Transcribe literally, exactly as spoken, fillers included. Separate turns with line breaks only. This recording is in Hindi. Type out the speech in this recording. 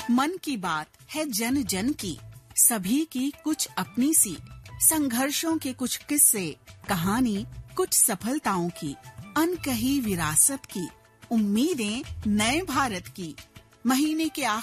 मन की बात है जन जन की, सभी की कुछ अपनी सी, संघर्षों के कुछ किस्से, कहानी कुछ सफलताओं की, अनकही विरासत की, उम्मीदें नए भारत की। महीने के